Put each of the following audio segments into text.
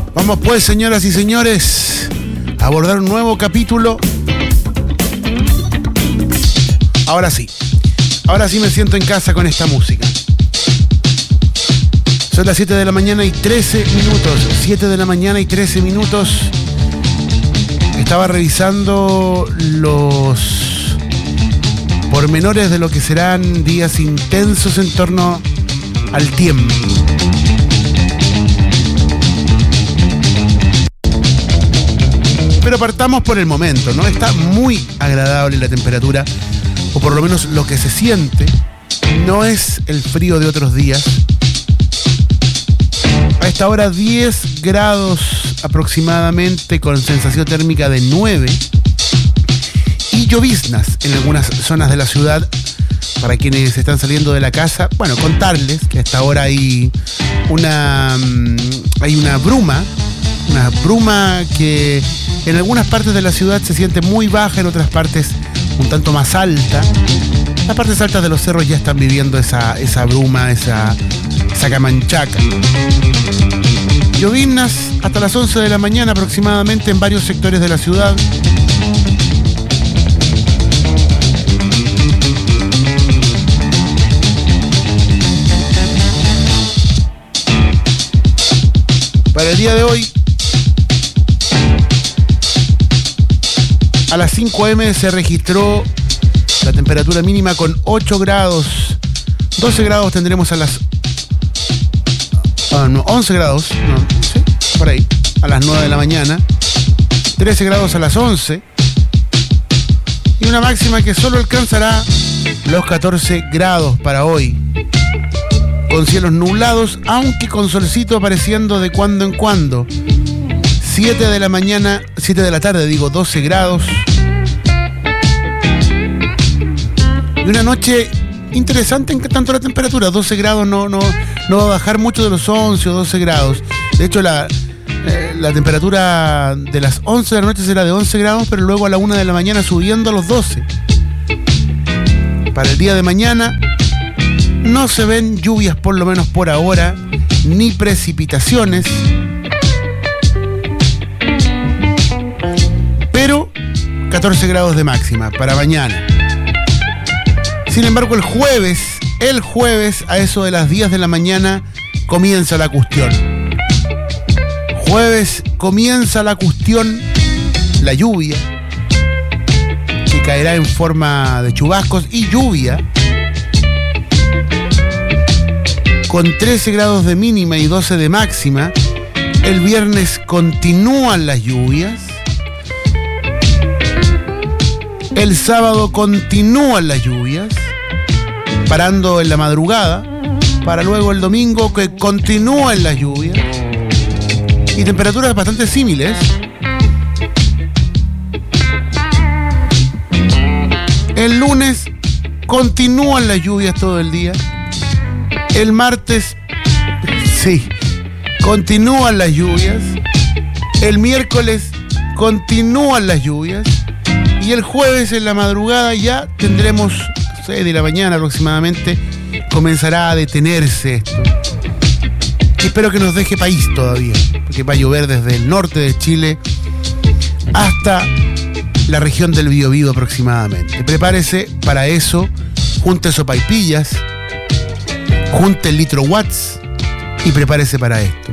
Vamos pues, señoras y señores, a abordar un nuevo capítulo. Ahora sí me siento en casa con esta música. Son las 7 de la mañana y 13 minutos. 7 de la mañana y 13 minutos. Estaba revisando los pormenores de lo que serán días intensos en torno al tiempo. Pero partamos por el momento, ¿no? Está muy agradable la temperatura, o por lo menos lo que se siente. No es el frío de otros días. A esta hora 10 grados aproximadamente, con sensación térmica de 9. Y lloviznas en algunas zonas de la ciudad. Para quienes están saliendo de la casa, bueno, contarles que a esta hora hay una bruma que en algunas partes de la ciudad se siente muy baja, en otras partes un tanto más alta. Las partes altas de los cerros ya están viviendo esa bruma, esa camanchaca. Lloviznas hasta las 11 de la mañana aproximadamente en varios sectores de la ciudad. Para el día de hoy, a las 5 a.m. se registró la temperatura mínima con 8 grados. 12 grados tendremos a las... 11 grados, sí, por ahí, a las 9 de la mañana. 13 grados a las 11. Y una máxima que solo alcanzará los 14 grados para hoy. Con cielos nublados, aunque con solcito apareciendo de cuando en cuando. 7 de la tarde, 12 grados. Y una noche interesante en tanto la temperatura. 12 grados no va a bajar mucho de los 11 o 12 grados. De hecho, la temperatura de las 11 de la noche será de 11 grados, pero luego a la 1 de la mañana subiendo a los 12. Para el día de mañana no se ven lluvias, por lo menos por ahora, ni precipitaciones. Pero 14 grados de máxima para mañana. Sin embargo, el jueves a eso de las 10 de la mañana comienza la cuestión. Jueves comienza la cuestión, la lluvia, que caerá en forma de chubascos y lluvia. Con 13 grados de mínima y 12 de máxima. El viernes continúan las lluvias. El sábado continúan las lluvias, parando en la madrugada, para luego el domingo que continúan las lluvias. Y temperaturas bastante similares. El lunes continúan las lluvias todo el día. El martes, sí, continúan las lluvias. El miércoles continúan las lluvias. Y el jueves en la madrugada ya tendremos, 6 de la mañana aproximadamente, comenzará a detenerse esto. Y espero que nos deje país todavía, porque va a llover desde el norte de Chile hasta la región del Biobío aproximadamente. Prepárese para eso, junte sopaipillas, junte el litro watts y prepárese para esto.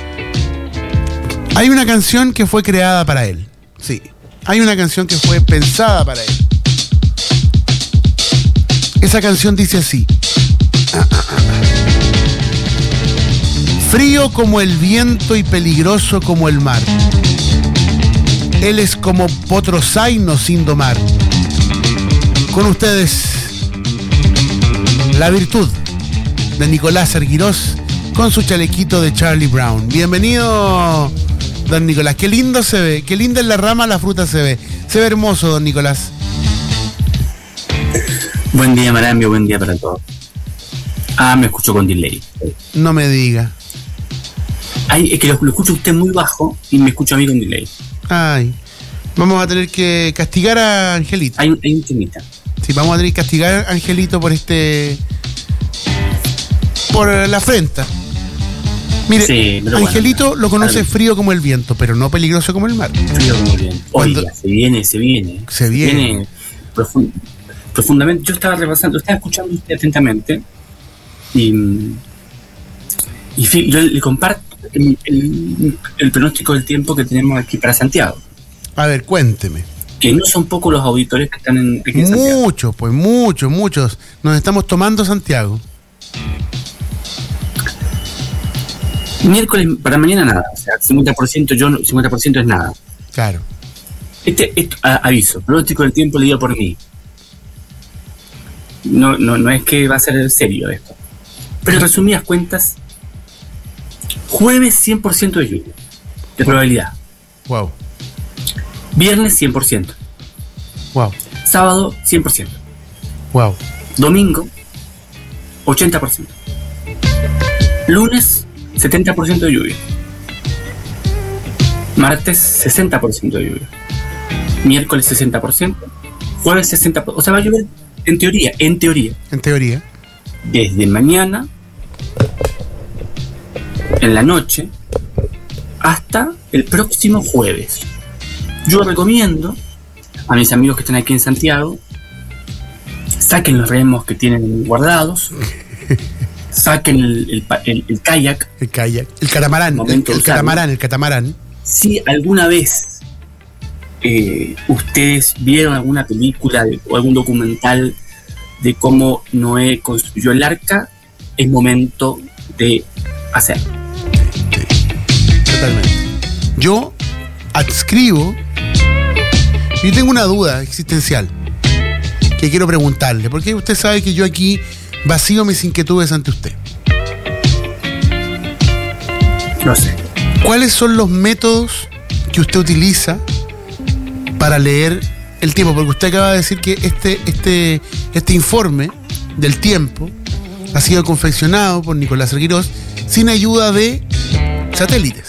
Hay una canción que fue creada para él. Sí, hay una canción que fue pensada para él. Esa canción dice así: frío como el viento y peligroso como el mar. Él es como potro zaino sin domar. Con ustedes, La Virtud, de Nicolás Arguirós, con su chalequito de Charlie Brown. Bienvenido, don Nicolás. Qué lindo se ve, qué linda en la rama la fruta se ve. Se ve hermoso, don Nicolás. Buen día, Marambio, buen día para todos. Me escucho con delay. No me diga. Ay, es que lo escucho usted muy bajo y me escucho a mí con delay. Ay, vamos a tener que castigar a Angelito. Hay un temita. Sí, vamos a tener que castigar a Angelito por la afrenta. Mire, Sí, pero Angelito bueno, lo conoce claro. frío como el viento, pero no peligroso como el mar. Frío como el viento. Cuando- Oiga, se viene. Se viene. Profundamente. Yo estaba repasando, estaba escuchando usted atentamente y yo le comparto el pronóstico del tiempo que tenemos aquí para Santiago. A ver, cuénteme. Que no son pocos los auditores que están aquí en Santiago. Muchos, pues muchos. Nos estamos tomando Santiago. Miércoles, para mañana nada, o sea, 50% es nada. Claro. Aviso, pronóstico del tiempo leído por mí. No es que va a ser serio esto. Pero en resumidas cuentas, jueves 100% de lluvia, de probabilidad. Wow. Viernes 100%. Wow. Sábado 100%. Wow. Domingo 80%. Lunes 70% de lluvia. Martes 60% de lluvia. Miércoles 60%. Jueves 60%. O sea, va a llover en teoría. En teoría. Desde mañana, en la noche, hasta el próximo jueves. Yo recomiendo a mis amigos que están aquí en Santiago, saquen los remos que tienen guardados, saquen el kayak. El kayak. El catamarán. Momento de usarlo. El catamarán. Si alguna vez ustedes vieron alguna película o algún documental de cómo Noé construyó el arca, es momento de hacerlo. Totalmente. Yo adscribo. Yo tengo una duda existencial que quiero preguntarle, porque usted sabe que yo aquí vacío mis inquietudes ante usted. No sé. ¿Cuáles son los métodos que usted utiliza para leer el tiempo? Porque usted acaba de decir que este informe del tiempo ha sido confeccionado por Nicolás Arquirós sin ayuda de satélites.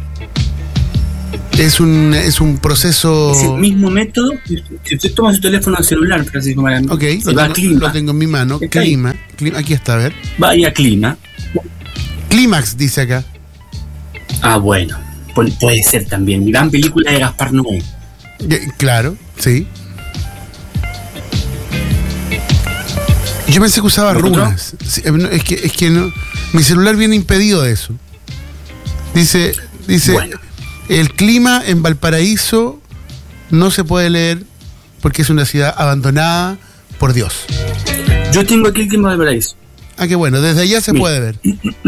Es un proceso... Es el mismo método que usted toma su teléfono celular, Francisco Marano. Ok, Se va a Clima. lo tengo en mi mano. Está ahí. Clima, aquí está, a ver. Vaya a Clima. Clímax, dice acá. Ah, bueno. Puede ser también. Gran película de Gaspar Noé. Claro, sí. Yo pensé que usaba ¿Lo encontró? runas. Sí, es que no, mi celular viene impedido de eso. Dice, Bueno. el clima en Valparaíso no se puede leer porque es una ciudad abandonada por Dios. Yo tengo aquí el clima de Valparaíso. Ah, qué bueno, desde allá se Mira. puede ver.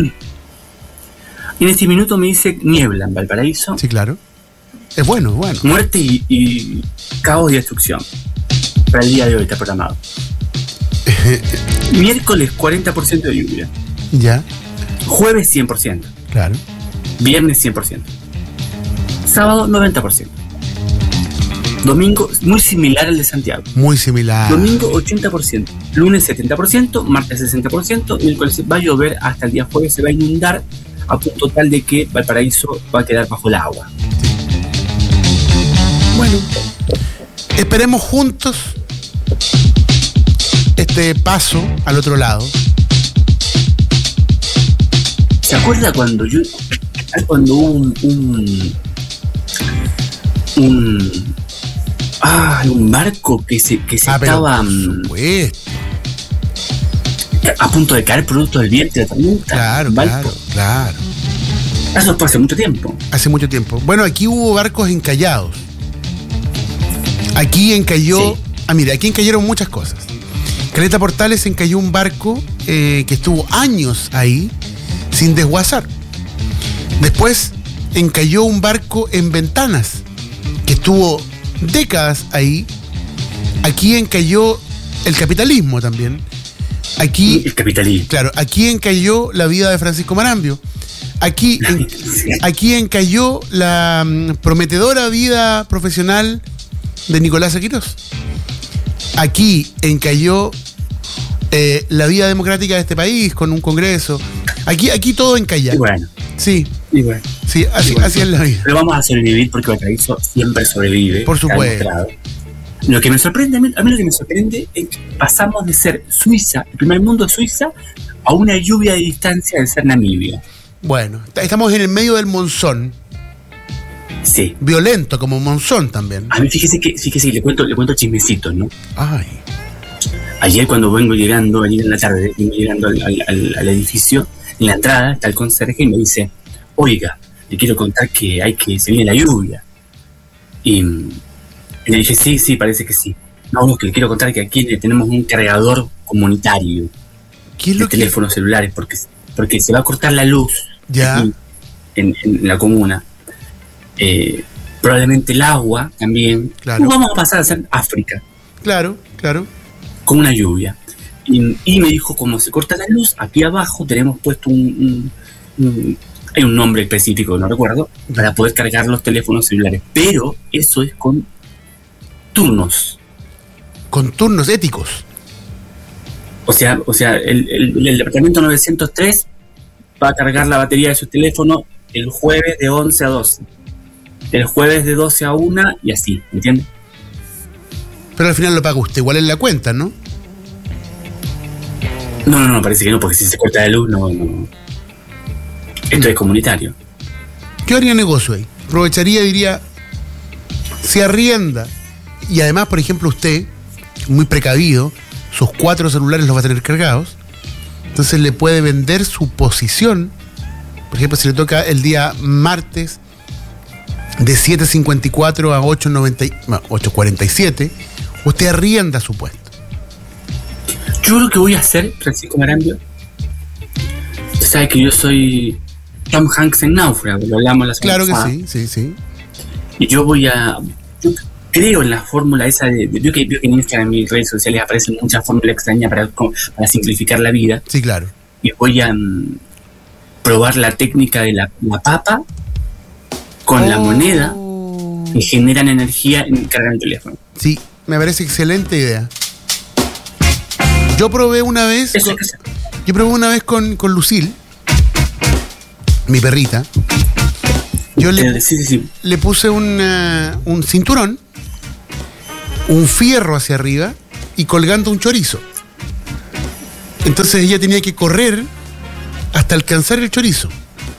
En este minuto me dice niebla en Valparaíso. Sí, claro. Es bueno, es bueno. Muerte y caos y destrucción. Para el día de hoy está programado. Miércoles 40% de lluvia. Ya, Jueves 100%. claro. Viernes 100%. Sábado 90%. Domingo muy similar al de Santiago. Muy similar. Domingo 80%. Lunes 70%. Martes 60%. Miércoles va a llover hasta el día jueves. Se va a inundar a punto tal de que Valparaíso va a quedar bajo el agua. Bueno, esperemos juntos este paso al otro lado. ¿Se acuerda cuando hubo un barco que se Pero estaba por supuesto. a punto de caer producto del viento de la tormenta? Claro, Un barco. claro. Eso fue hace mucho tiempo. Hace mucho tiempo. Bueno, aquí hubo barcos encallados. Aquí encalló... Sí. Mira, aquí encallaron muchas cosas. Caleta Portales encalló un barco que estuvo años ahí sin desguazar. Después encalló un barco en Ventanas que estuvo décadas ahí. Aquí encalló el capitalismo también. Aquí, El capitalismo. claro, aquí encalló la vida de Francisco Marambio. Aquí encalló la prometedora vida profesional de Nicolás Arquirós. Aquí encalló la vida democrática de este país con un congreso. Aquí todo encalla. Y bueno, Sí, y bueno. sí, así, Y bueno. así es la vida. Pero vamos a sobrevivir porque Valparaíso siempre sobrevive. Por está supuesto. demostrado. Lo que me sorprende, a mí lo que me sorprende es que pasamos de ser Suiza, el primer mundo de Suiza, a una lluvia de distancia de ser Namibia. Bueno, estamos en el medio del monzón. Sí. Violento como monzón también. A mí fíjese que le cuento chismecitos, ¿no? Ay. Ayer cuando vengo llegando, ayer en la tarde, vengo llegando al edificio, en la entrada está el conserje y me dice, oiga, le quiero contar que se viene la lluvia. Y le dije, sí, parece que sí. No, que le quiero contar que aquí tenemos un cargador comunitario de teléfonos celulares, porque se va a cortar la luz aquí, en la comuna. Probablemente el agua también. Claro. No vamos a pasar a ser África. Claro. Con una lluvia. Y me dijo, como se corta la luz, aquí abajo tenemos puesto hay un nombre específico, no recuerdo, para poder cargar los teléfonos celulares. Pero eso es con turnos. Con turnos éticos. O sea, el departamento 903 va a cargar la batería de su teléfono el jueves de 11 a 12. El jueves de 12 a 1 y así, ¿entiendes? Pero al final lo paga usted igual en la cuenta, ¿no? No, parece que no, porque si se corta la luz, no. Esto es comunitario. ¿Qué haría negocio ahí? Aprovecharía y diría, si arrienda, y además, por ejemplo, usted, muy precavido, sus 4 celulares los va a tener cargados, entonces le puede vender su posición. Por ejemplo, si le toca el día martes de 7:54 a 8:47, usted arrienda su puesto. Yo lo que voy a hacer, Francisco Marambio, usted sabe que yo soy Tom Hanks en Náufrago, lo hablamos la semana pasada. Claro que sí. Y yo creo en la fórmula esa veo que en Instagram y redes sociales aparecen muchas fórmulas extrañas para simplificar la vida. Sí, claro. Y voy a probar la técnica de la papa con la moneda que generan energía en cargar el teléfono. Sí, me parece excelente idea. Yo probé una vez con Lucille, mi perrita. Yo le puse un cinturón, un fierro hacia arriba y colgando un chorizo. Entonces ella tenía que correr hasta alcanzar el chorizo.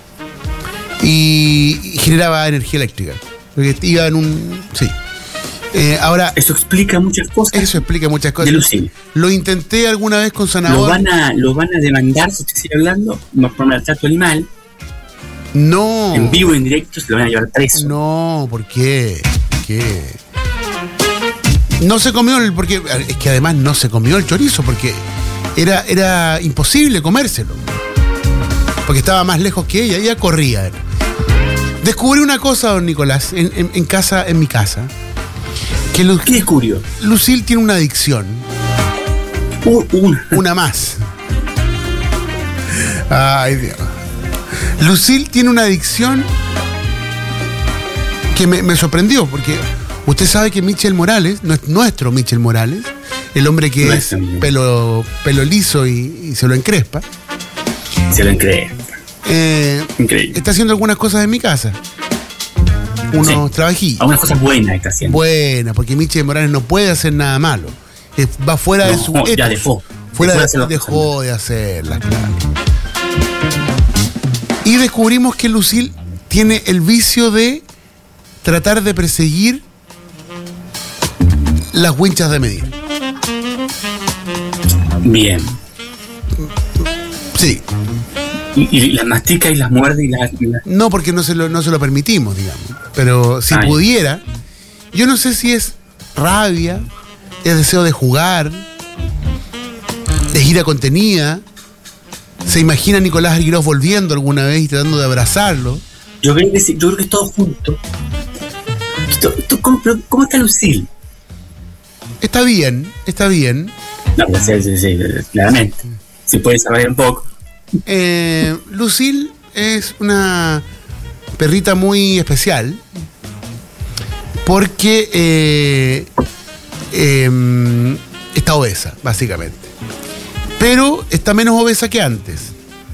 Y generaba energía eléctrica. Porque iba en un... Sí. Ahora... Eso explica muchas cosas. De Lucille. Lo intenté alguna vez con zanahoria. Lo van a demandar, si usted sigue hablando, por maltrato animal. No. En vivo, en directo, se lo van a llevar preso. No, ¿por qué? No se comió porque es que además no se comió el chorizo porque era imposible comérselo. Porque estaba más lejos que ella corría. Descubrí una cosa, don Nicolás, en mi casa. ¿Qué descubrió? Lucille tiene una adicción. Una más. Ay, Dios. Lucille tiene una adicción que me sorprendió, porque usted sabe que Michel Morales, nuestro Michel Morales, el hombre que es pelo liso y se lo encrespa. Increíble. Está haciendo algunas cosas en mi casa. Unos trabajillos. Algunas cosas buenas está haciendo. Buenas, porque Michel Morales no puede hacer nada malo. Va fuera de su etos. Ya dejó. Dejó de hacerlas, claro. Y descubrimos que Lucille tiene el vicio de tratar de perseguir las winchas de medir. Bien. Sí. ¿Y las mastica y las muerde y las... No, porque no se lo permitimos, digamos. Pero si pudiera, yo no sé si es rabia, es deseo de jugar, es ira contenida. ¿Se imagina a Nicolás Arguirós volviendo alguna vez y tratando de abrazarlo? Yo creo que es todo junto. ¿Cómo está Lucille? Está bien. No, pues sí, claramente. Se puede desarrollar un poco. Lucille es una perrita muy especial porque está obesa, básicamente. Pero está menos obesa que antes.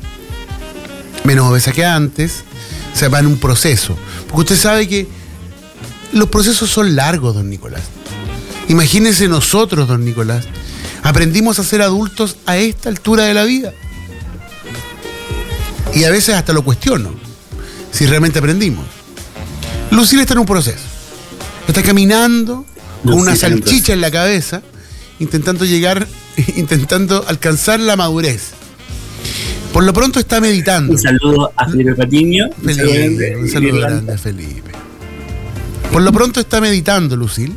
O sea, va en un proceso. Porque usted sabe que los procesos son largos, don Nicolás. Imagínese nosotros, don Nicolás. Aprendimos a ser adultos a esta altura de la vida. Y a veces hasta lo cuestiono, si realmente aprendimos. Lucila está en un proceso. Está caminando con una salchicha en la cabeza, intentando alcanzar la madurez. Por lo pronto está meditando. Un saludo a Felipe Patiño. Un saludo grande a Felipe. Por lo pronto está meditando, Lucil.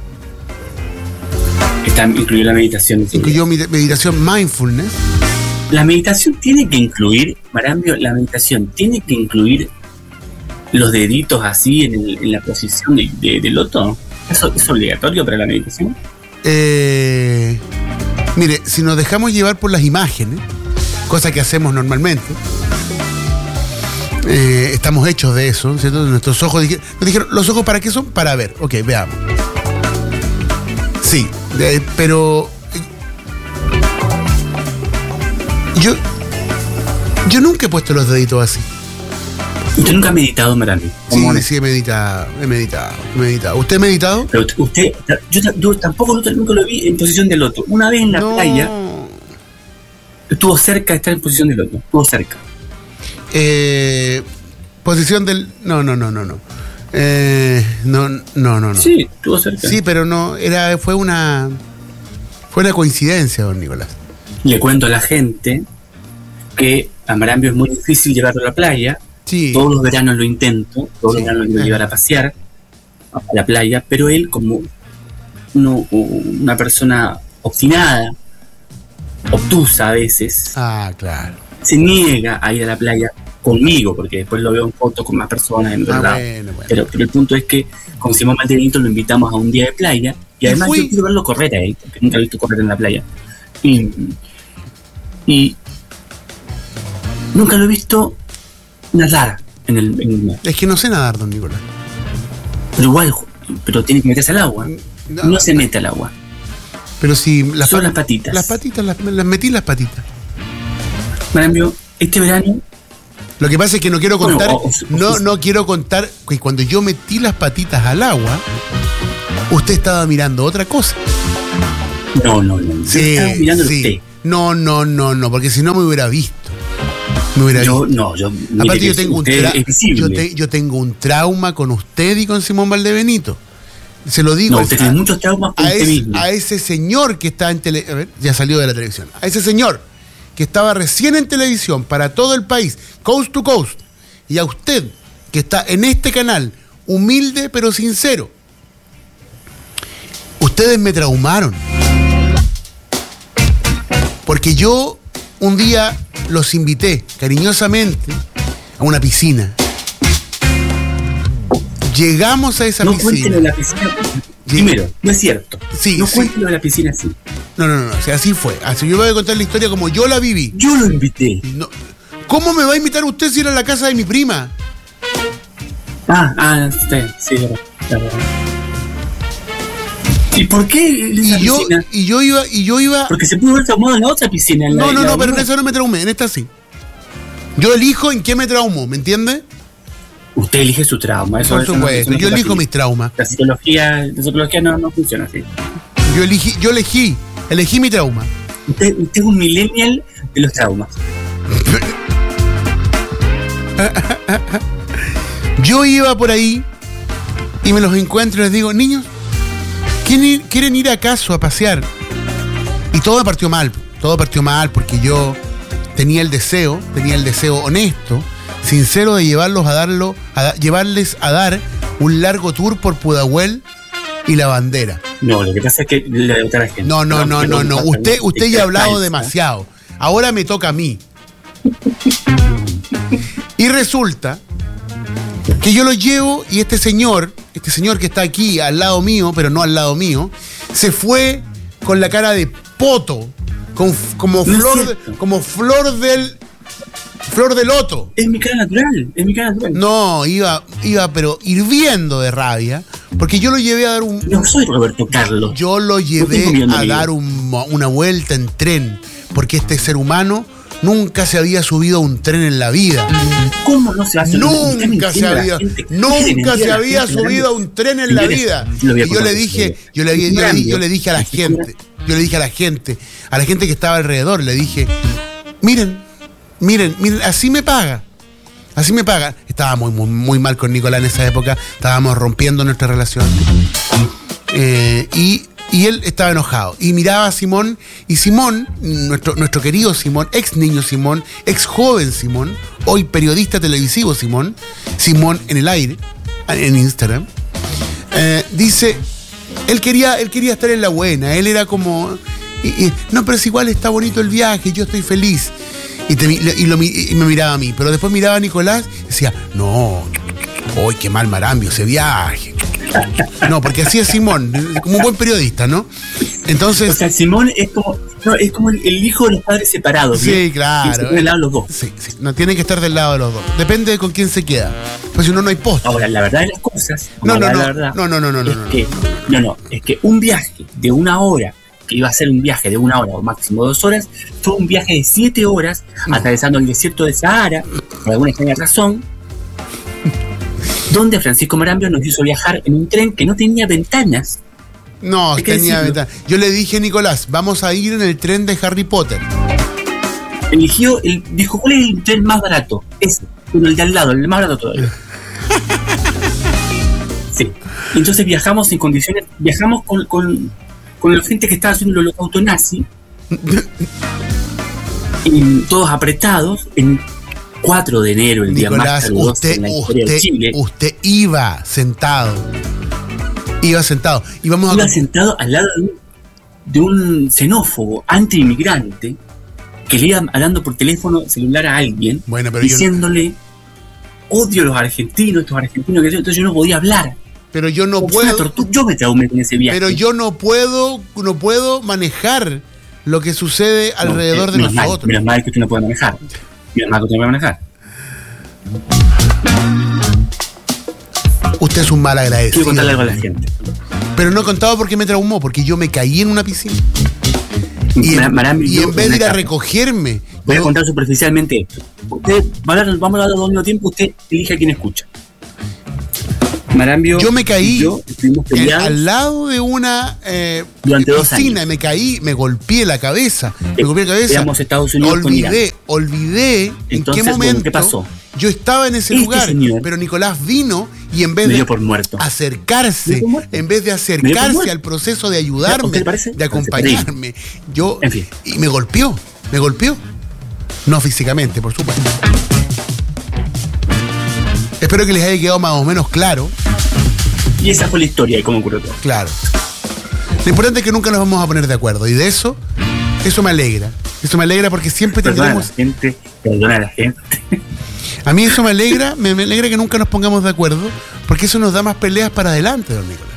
Incluyó la meditación. Incluyó meditación mindfulness. La meditación tiene que incluir, Marambio, los deditos así en la posición de loto. ¿Eso es obligatorio para la meditación? Mire, si nos dejamos llevar por las imágenes, cosa que hacemos normalmente, estamos hechos de eso, ¿cierto? Nuestros ojos nos dijeron, ¿los ojos para qué son? Para ver. Ok, veamos. Sí, pero yo nunca he puesto los deditos así. ¿Usted nunca ha meditado, Marambio? Sí, he meditado. ¿Usted ha meditado? Pero yo tampoco nunca lo vi en posición de loto. Una vez en la playa, estuvo cerca de estar en posición de loto. Estuvo cerca. Posición del... No. No. Sí, estuvo cerca. Sí, pero no, fue una coincidencia, don Nicolás. Le cuento a la gente que a Marambio es muy difícil llevarlo a la playa. Sí. Todos los veranos lo intento, todos los veranos lo quiero llevar a pasear a la playa, pero él, como una persona obstinada, obtusa a veces, claro, se niega a ir a la playa conmigo, porque después lo veo en fotos con más personas en otro lado. Bueno. Pero el punto es que con Simón Valdebenito lo invitamos a un día de playa, y además yo quiero verlo correr a él, porque nunca lo he visto correr en la playa. Y nunca lo he visto nadar en el mar. Es que no sé nadar, don Nicolás. Pero tiene que meterse al agua. No se mete al agua. Pero si las patitas. Las patitas, las metí las patitas. Marambio, este verano. Lo que pasa es que no quiero contar. No quiero contar que cuando yo metí las patitas al agua, usted estaba mirando otra cosa. No. Sí, estaba mirando usted. No, porque si no me hubiera visto. Aparte yo tengo un trauma con usted y con Simón Valdebenito. Se lo digo. Usted tiene muchos traumas con usted mismo. A ese señor que está en a ver, ya salió de la televisión. A ese señor que estaba recién en televisión para todo el país, coast to coast. Y a usted que está en este canal, humilde pero sincero. Ustedes me traumaron. Porque yo un día los invité cariñosamente a una piscina. Llegamos a esa piscina. No cuenten la piscina. Primero, no es cierto. Sí, cuenten de la piscina así. No. O sea, así fue. Así yo voy a contar la historia como yo la viví. Yo lo invité. No. ¿Cómo me va a invitar usted si era a la casa de mi prima? Sí, verdad. ¿Y por qué esa piscina? Y yo iba... Porque se pudo haber traumado en la otra piscina. No, pero en esa no me traumé, en esta sí. Yo elijo en qué me traumo, ¿me entiende? Usted elige su trauma. Eso, por supuesto, yo elijo mis traumas. La psicología no funciona así. Yo elegí mi trauma. Usted es un millennial de los traumas. Yo iba por ahí y me los encuentro y les digo, niños, ¿quieren ir acaso a pasear? Y todo partió mal porque yo tenía el deseo honesto, sincero de llevarles a dar un largo tour por Pudahuel y La Bandera. No, lo que pasa es que le da a la gente. No. Usted ya ha hablado demasiado. Ahora me toca a mí. Y resulta que yo lo llevo y este señor que está aquí al lado mío, pero no al lado mío, se fue con la cara de poto, como flor de loto. Es mi cara natural. No, iba pero hirviendo de rabia, porque yo lo llevé a dar No soy Roberto Carlos. Yo lo llevé a dar una vuelta en tren, porque este ser humano nunca se había subido a un tren en la vida. ¿Cómo no se hace? Nunca se había subido a un tren en la vida. Y yo le dije a la gente que estaba alrededor, le dije, miren, así me paga. así me pagan. Estaba muy mal con Nicolás en esa época, estábamos rompiendo nuestra relación. Y él estaba enojado. Y miraba a Simón, y Simón, nuestro querido Simón, ex niño Simón, ex joven Simón, hoy periodista televisivo Simón en el aire, en Instagram, dice, él quería estar en la buena, él era como, no, pero es igual, está bonito el viaje, yo estoy feliz. Y me miraba a mí, pero después miraba a Nicolás y decía, no, ¡ay, qué mal Marambio ese viaje! No, porque así es Simón, como un buen periodista, ¿no? Entonces, o sea, Simón es como el hijo de los padres separados. Sí, ¿bien? claro. Se del lado de los dos. Sí, no tienen que estar del lado de los dos. Depende de con quién se queda. Pues si no, no hay postre. Ahora, la verdad de las cosas. No. Es que un viaje de 1 hora, que iba a ser un viaje de 1 hora o máximo 2 horas, fue un viaje de 7 horas atravesando el desierto de Sahara, por alguna extraña razón, donde Francisco Marambio nos hizo viajar en un tren que no tenía ventanas. No, tenía ventanas. Yo le dije a Nicolás, vamos a ir en el tren de Harry Potter. Dijo, ¿cuál es el tren más barato? Ese, el de al lado, el más barato todavía. Sí. Entonces viajamos en condiciones, viajamos con la gente que estaba haciendo el holocausto nazi, y todos apretados, en 4 de enero, el Nicolás, día más caluroso en la historia de Chile. Usted iba sentado. Iba sentado al lado de un xenófobo anti-inmigrante que le iba hablando por teléfono celular a alguien, diciéndole, odio a los argentinos, estos argentinos que entonces yo no podía hablar. Pero yo no puedo. Yo me traumé con ese viaje. Pero yo no puedo manejar lo que sucede alrededor de nosotros. Menos mal que usted no puede manejar. Usted es un mal agradecido. Quiero contarle algo a la gente. Pero no he contado porque me traumó, porque yo me caí en una piscina. Y en vez de ir a recogerme. Voy a contar superficialmente esto. Vamos a hablar al mismo tiempo, usted elige a quién escucha. Marambio, yo me caí al lado de una durante 2 piscina, años. me caí, me golpeé la cabeza. Éramos Estados Unidos olvidé entonces, en qué momento ¿qué pasó? Yo estaba en ese lugar, pero Nicolás vino y en vez de acercarse, al proceso de ayudarme, de acompañarme, y me golpeó. No físicamente, por supuesto. Espero que les haya quedado más o menos claro. Y esa fue la historia de cómo ocurrió todo. Claro. Lo importante es que nunca nos vamos a poner de acuerdo. Y de eso me alegra. Eso me alegra porque siempre tendremos... Perdona a la gente. A mí eso me alegra que nunca nos pongamos de acuerdo, porque eso nos da más peleas para adelante, don Nicolás.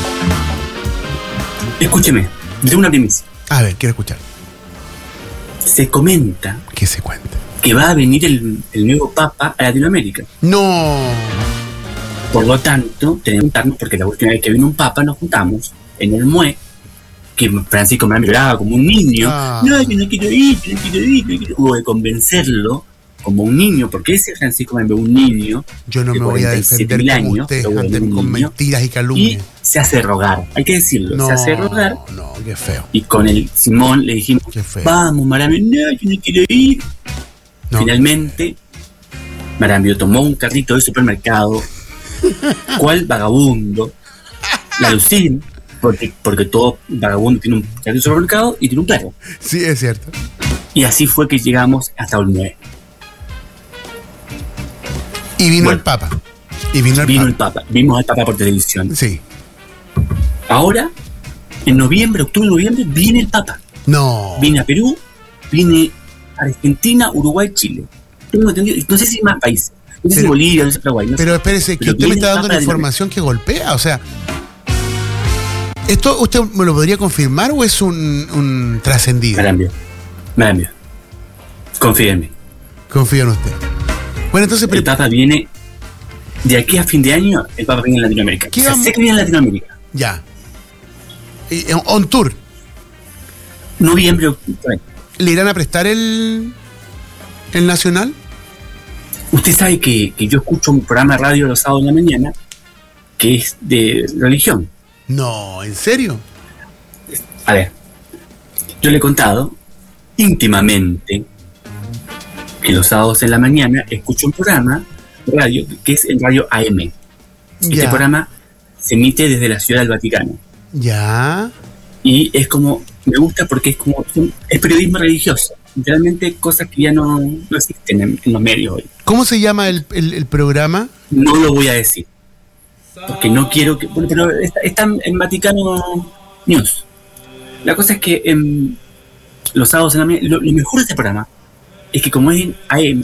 Escúcheme, de una primicia. A ver, quiero escuchar. Se comenta... ¿Qué se cuenta? Que va a venir el nuevo Papa a Latinoamérica. ¡No! Por lo tanto, tenemos que juntarnos, porque la última vez que vino un Papa nos juntamos en el MUE, que Francisco me lloraba como un niño. No, yo no quiero ir. Hubo que convencerlo como un niño, porque ese Francisco me envió un niño. Yo no me voy a defender como usted con mentiras y calumnias. Y se hace rogar, hay que decirlo, se hace rogar. No, qué feo. Y con el Simón le dijimos, vamos, Marambio, no, yo no quiero ir. No. Finalmente, Marambio tomó un carrito de supermercado, cual vagabundo, la Lucín, porque todo vagabundo tiene un carrito de supermercado y tiene un perro. Sí, es cierto. Y así fue que llegamos hasta Olmué. Y vino el Papa. Vino el Papa. Vimos al Papa por televisión. Sí. Ahora, en octubre-noviembre, viene el Papa. No. Viene a Perú, viene Argentina, Uruguay, Chile. Tengo entendido, no sé si más países. No sé si Bolivia, no sé Paraguay. Pero espérese, que usted me está dando una información que golpea. O sea, ¿esto usted me lo podría confirmar o es un trascendido? Marambio. Confía en mí. Confío en usted. Bueno, entonces... El Papa viene... De aquí a fin de año, el Papa viene a Latinoamérica. Sé que viene a Latinoamérica. Ya. On tour. Noviembre, octubre. ¿Le irán a prestar el Nacional? Usted sabe que yo escucho un programa de radio los sábados en la mañana que es de religión. No, ¿en serio? A ver, yo le he contado íntimamente que los sábados en la mañana escucho un programa radio, que es el radio AM. Este programa se emite desde la Ciudad del Vaticano. Ya. Y es como, me gusta porque es periodismo religioso. Literalmente cosas que ya no existen en los medios hoy. ¿Cómo se llama el programa? No lo voy a decir. Porque no quiero que... Bueno, pero está en Vaticano News. La cosa es que los sábados en la mañana, lo mejor de este programa es que como es en AM,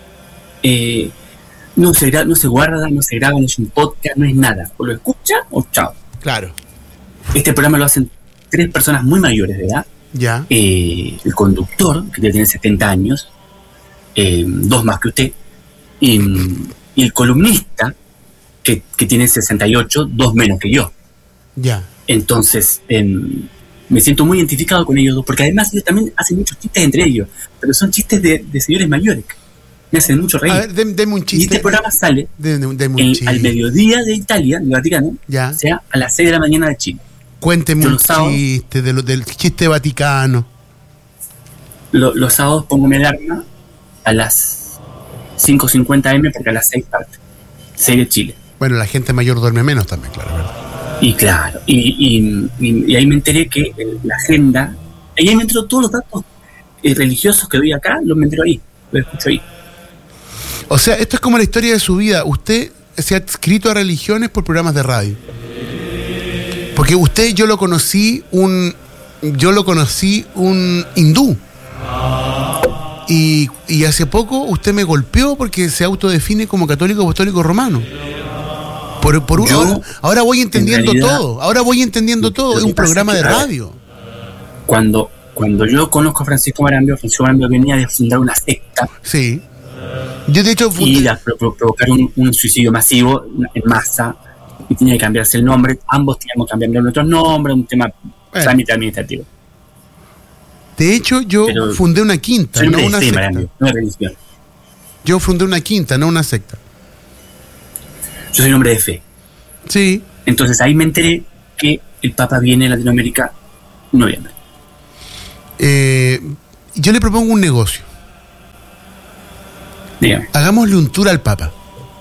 no se guarda, no se graba, no es un podcast, no es nada. O lo escucha o chao. Claro. Este programa lo hacen 3 personas muy mayores de edad. Ya. El conductor, que tiene 70 años, 2 más que usted, y el columnista, que tiene 68, 2 menos que yo. Ya. Entonces, me siento muy identificado con ellos dos, porque además ellos también hacen muchos chistes entre ellos, pero son chistes de señores mayores. Me hacen mucho reír. A ver, deme un chiste. Y este programa sale al mediodía de Italia, del Vaticano, ya. O sea, a las 6 de la mañana de Chile. Cuénteme un chiste del chiste Vaticano. Los sábados pongo mi alarma a las 5:50 am porque a las 6 parte. 6 de Chile. Bueno, la gente mayor duerme menos también, claro, ¿verdad? Y claro, y ahí me enteré que la agenda, ahí me enteró todos los datos religiosos que doy acá, los me entero ahí, los escucho ahí. O sea, esto es como la historia de su vida. Usted se ha adscrito a religiones por programas de radio. Porque usted, yo lo conocí un hindú. Y hace poco usted me golpeó porque se autodefine como católico apostólico romano. Ahora voy entendiendo todo. Ahora voy entendiendo todo. Es un programa de radio. Cuando yo conozco a Francisco Marambio venía de fundar una secta. Sí. Yo de hecho y provocar un suicidio masivo en masa. Y tenía que cambiarse el nombre. Ambos teníamos que cambiar nuestros nombres. Un tema trámite administrativo. De hecho, yo fundé una quinta, no una secta. Marambio, no es religión. Yo fundé una quinta, no una secta. Yo soy un hombre de fe. Sí. Entonces ahí me enteré que el Papa viene a Latinoamérica en noviembre. Yo le propongo un negocio. Dígame. Hagámosle un tour al Papa.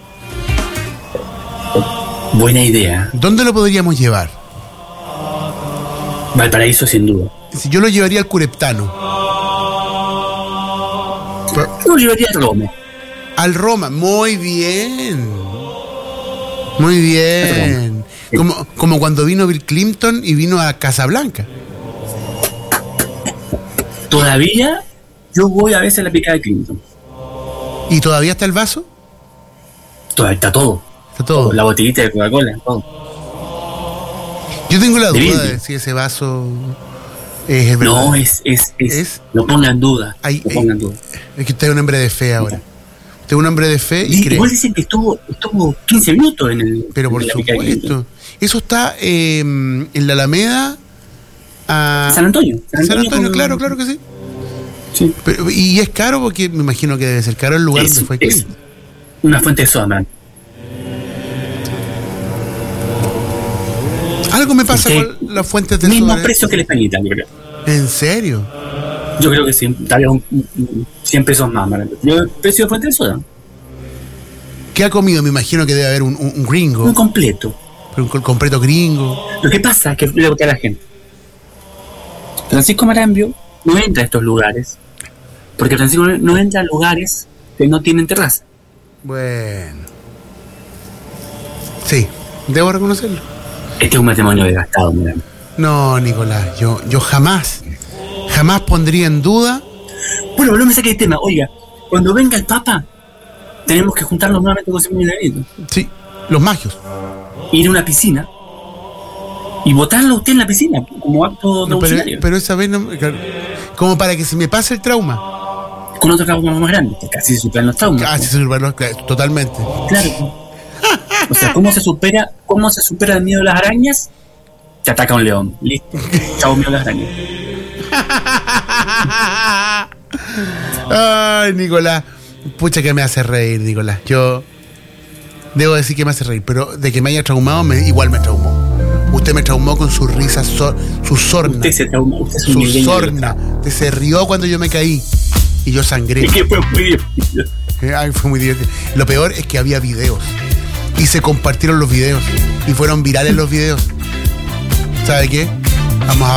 Buena idea. ¿Dónde lo podríamos llevar? Valparaíso, sin duda. Si yo lo llevaría al Cureptano. Yo lo llevaría al Roma. Al Roma, muy bien. Muy bien. Como cuando vino Bill Clinton y vino a Casablanca. Todavía yo voy a veces a la picada de Clinton. ¿Y todavía está el vaso? Todavía está todo. Está todo. La botellita de Coca-Cola, todo. Yo tengo la duda de si ese vaso es verdad. No, es. Lo ponga en duda. Lo ponga en duda. Es que usted es un hombre de fe ahora. Usted es un hombre de fe y cree. Igual dicen que estuvo 15 minutos en el. Pero por supuesto. Eso está en la Alameda. San Antonio. San Antonio, claro que sí. Sí. Pero, y es caro porque me imagino que debe ser caro el lugar donde fue Clinton. Una fuente de soda, man. Algo me pasa con las fuentes de soda. Mismo precio que la Españita, yo creo. ¿En serio? Yo creo que sí, tal vez 100 pesos más. El precio de fuente de soda. ¿Qué ha comido? Me imagino que debe haber un gringo. Un completo. Pero un completo gringo. Lo que pasa es que le boté a la gente. Francisco Marambio no entra a estos lugares. Porque Francisco no entra a lugares que no tienen terraza. Bueno. Sí, debo reconocerlo. Este es un matrimonio desgastado, Marambio. No, Nicolás, yo jamás pondría en duda. Bueno, no me saque el tema. Oiga, cuando venga el Papa, tenemos que juntarnos nuevamente con Simón y David. Sí, los magios. Ir a una piscina y botarlo a usted en la piscina como acto revolucionario. Pero esa vez no, como para que se me pase el trauma. Con otro trauma más grande, porque así se superan los traumas. Así se superan totalmente. Claro. O sea, ¿cómo se supera el miedo a las arañas? Te ataca un león. Listo. Chao, miedo a las arañas. Ay, Nicolás. Pucha que me hace reír, Nicolás. Yo debo decir que me hace reír, pero de que me haya traumado, igual me traumó. Usted me traumó con su risa, su sorna. Usted se traumó. Usted es su sorna. Usted se rió cuando yo me caí y yo sangré. Es que fue muy difícil. Ay, fue muy divertido. Lo peor es que había videos. Y se compartieron los videos. Y fueron virales los videos. ¿Sabe qué? Vamos a